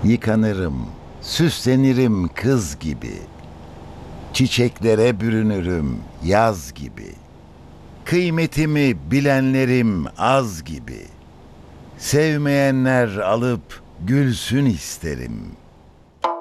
Yıkanırım, süslenirim kız gibi. Çiçeklere bürünürüm yaz gibi. Kıymetimi bilenlerim az gibi. Sevmeyenler alıp gülsün isterim.